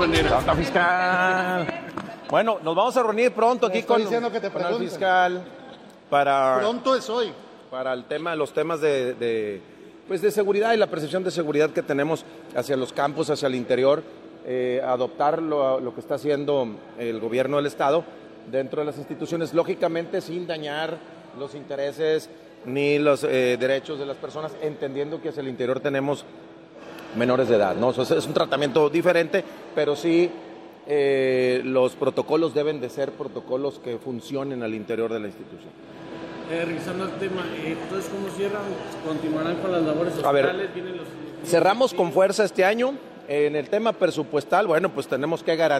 manera. Nota fiscal. Bueno, nos vamos a reunir pronto aquí con el fiscal para... Pronto es hoy. Para los temas de seguridad y la percepción de seguridad que tenemos hacia los campos, hacia el interior, adoptar lo que está haciendo el gobierno del Estado dentro de las instituciones, lógicamente sin dañar los intereses ni los derechos de las personas, entendiendo que hacia el interior tenemos menores de edad, ¿no? Eso es un tratamiento diferente, pero sí los protocolos deben de ser protocolos que funcionen al interior de la institución. Revisando el tema, entonces, ¿cómo cierran? ¿Continuarán con las labores sociales? Cerramos con fuerza este año. En el tema presupuestal, bueno, pues tenemos que garantizar